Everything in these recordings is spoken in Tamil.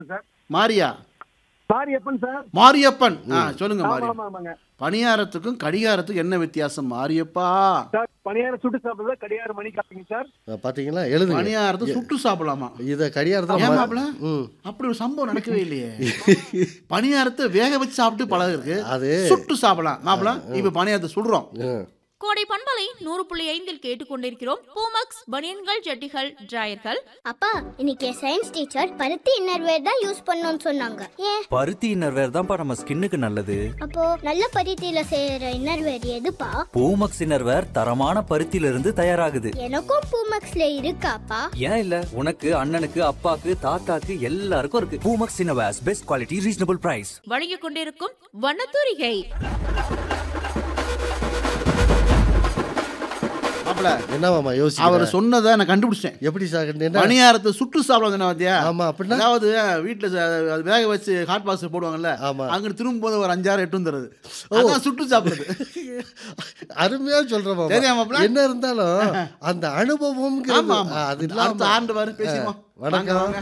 சார். மாரியா? மாரியப்பன் சார். மாரியப்பன். சொல்லுங்க ஆமா, மாரியா. ஆமா, ஆமாங்க. பணியாரத்துக்கும் கடிகாரத்துக்கும் என்ன வித்தியாசம் மாரியப்பா? சார் பணியாரம் சுட்டு சாப்பிடுறதா கடிகாரம் மணி காப்பீங்க சார். பாத்தீங்களா? எழுதுங்க. பணியாரத்தை சுட்டு சாப்பிடலாமா? இத கடிகாரத்துல ஏன் மாப்பிள? அப்படி ஒரு சம்பவம் நடக்கவே இல்லையே. பணியாரத்தை வேக வச்சு சாப்பிட்டு பழகு இருக்கு, அது சுட்டு சாப்பிடலாம் மாப்பிள. இப்ப பணியாரத்தை சுடுறோம். கோடை பண்பலை 100.5 கேட்டுக்கொண்டிருக்கிறோம். பூமக்ஸ் பனியன்கள், ஜட்டிகள், டிராயர்கள். அப்பா இன்னைக்கு சயின்ஸ் டீச்சர் பருத்தி இன்னர்வேர் தான் யூஸ் பண்ணணும்னு சொன்னாங்க. ஏன்? பருத்தி இன்னர்வேர் தான்ப்பா நம்ம ஸ்கின்னுக்கு நல்லது. அப்போ நல்ல பருத்தியில செய்யற இன்னர்வேர் எதுப்பா? பூமக்ஸ் இன்னர்வேர் தரமான பருத்தியில இருந்து தயாராகுது. எனக்கும் பூமக்ஸ்ல இருக்காப்பா? ஏன் இல்ல, உனக்கு அண்ணனுக்கு அப்பாக்கு தாத்தாக்கு எல்லாருக்கும் இருக்கு. Poomex innerwears best quality reasonable price. வழங்கிக் கொண்டிருக்கும் வண்ணத்தூரிகை. என்ன மாமா யோசிச்சு அவர் சொன்னதை நான் கண்டுபிடிச்சேன். எப்படி சார்? பணியாரத்தை சுட்டு சாப்பிடுவாங்க பாத்தியா? ஆமா. அப்படின்னா அதாவது வீட்டுல வேக வச்சு ஹாட் பாக்ஸ் போடுவாங்கல்ல, அங்க திரும்ப போது ஒரு 5-6 8 தருது. அதான் சுட்டு சாப்பிடுறது. அருமையா சொல்றேன் மாமா. என்ன இருந்தாலும் அந்த அனுபவம் ஆண்டு வாரு பேசிடுவோம். வணக்கம்.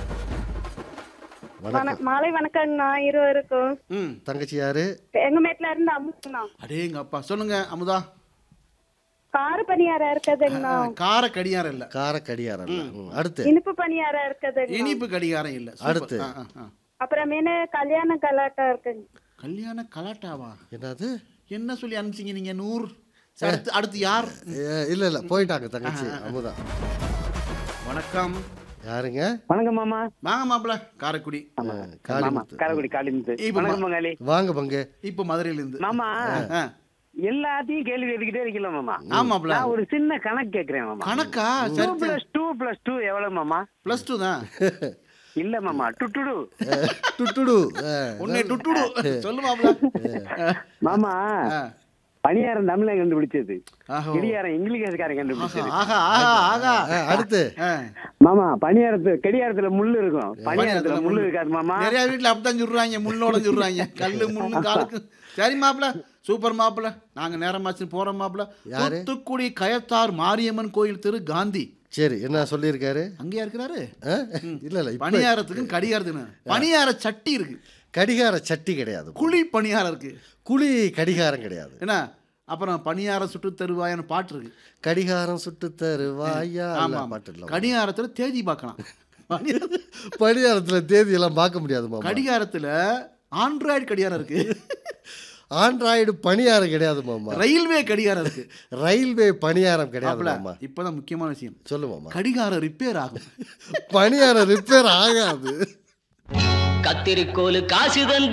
மாலை வணக்கம்ண்ணா இருவருக்கும். தங்கச்சி யாரு? எங்க வீட்டுல இருந்து அமுதா. அடேங்க அப்பா. சொல்லுங்க அமுதா. கார பணியாரம் இருக்குதுங்கண்ணா. கார கடிகாரம் இல்ல. கார கடிகாரம் இல்ல. அடுத்து இனிப்பு பணியாரம் இருக்குது. இனிப்பு கடிகாரம் இல்ல. அடுத்து அப்புறமேனு கல்யாண கலாட்டா இருக்குங்க. கல்யாண கலாட்டாவா? என்னது? என்ன சொல்லி அனுப்பிச்சிங்க நீங்க? 100. அடுத்து யார்? இல்ல போயிட்டாங்க தங்கச்சி அமுதா. வணக்கம். யாருங்க? வணக்கம் மாமா. வாங்க மாப்பிள. காரைக்குடி. காரைக்குடி காளிமுத்து. வாங்க பங்கு. இப்ப மதுரையில இருந்து. மாமா எல்லாத்தையும் கேள்வி எழுதிக்கிட்டே இருக்கல மாமா. ஆமாப்ல. நான் ஒரு சின்ன கணக்கு கேக்குறேன் மாமா. கணக்கா? 2+2+2 எவ்வளவு மாமா? +2 தான். இல்ல மாமா, டுட்டுடு. உன்னை டுட்டுடு சொல்லு மாப்ள. மாமா பணியாரம் தமிழை கண்டுபிடிச்சது, கடிகாரம் இங்கிலீஷ்காரன் கண்டுபிடிச்சது. அடுத்து மாமா கடிகாரத்துல முள்ளு இருக்கும், பணியாரத்துல முள்ளு இருக்காது மாமா. நிறைய வீட்டுல அப்படித்தான் சொல்றாங்க, முள்ளோட சொல்றாங்க. கல்லு முள்ளு காலுக்கு. சரி மாப்பிள, சூப்பர் மாப்பிள. நாங்க நேரமாச்சு போறோம் மாப்பிள. தூத்துக்குடி கயத்தார் மாரியம்மன் கோயில் திரு காந்தி. சரி, என்ன சொல்லியிருக்காரு? அங்கேயா இருக்கிறாரு? இல்ல பணியாரத்துக்கும் கடிகாரத்துக்கு பணியார சட்டி இருக்கு, கடிகார சட்டி கிடையாது. குழி பணியாரம் இருக்கு, குழி கடிகாரம் கிடையாது. என்ன? அப்புறம் பணியாரம் சுட்டு தருவாயான்னு பாட்டு இருக்கு. கடிகாரம் சுட்டு தருவாயா பாட்டு இல்லை. கடிகாரத்துல தேதி பார்க்கலாம். பணியாரத்துல தேதி எல்லாம் பார்க்க முடியாது. கடிகாரத்துல ஆண்ட்ராய்டு கடிகாரம் இருக்கு. ஆண்ட்ராய்டு பணியாரம் கிடையாது மாமா. ரயில்வே கடிகாரம் இருக்கு. ரயில்வே பணியாரம் கிடையாது மாமா. இப்பதான் முக்கியமான விஷயம். சொல்லு மாமா. கடிகாரம் ரிப்பேர் ஆகும், பணியாரம் ரிப்பேர் ஆகாது. கத்திரிக்கோலு காசுதன்